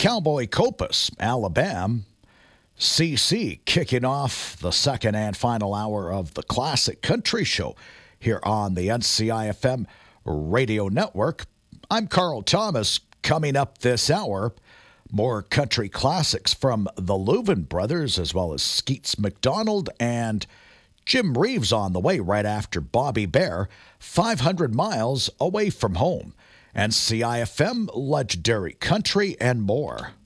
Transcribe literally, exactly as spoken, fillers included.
Cowboy Copas, Alabama. C C kicking off the second and final hour of the Classic Country Show here on the N C I F M Radio Network. I'm Carl Thomas. Coming up this hour, more country classics from the Louvin brothers, as well as Skeets McDonald and Jim Reeves on the way right after Bobby Bear, five hundred miles away from home. N C I F M, legendary country, and more.